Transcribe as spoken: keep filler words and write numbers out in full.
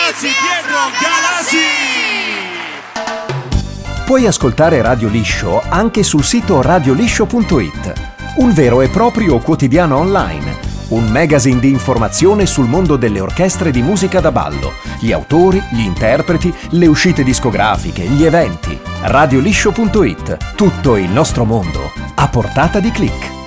Ragazzi, Pietro Galassi! Puoi ascoltare Radio Liscio anche sul sito radio liscio punto it, un vero e proprio quotidiano online, un magazine di informazione sul mondo delle orchestre di musica da ballo, gli autori, gli interpreti, le uscite discografiche, gli eventi. radio liscio punto it, tutto il nostro mondo a portata di click.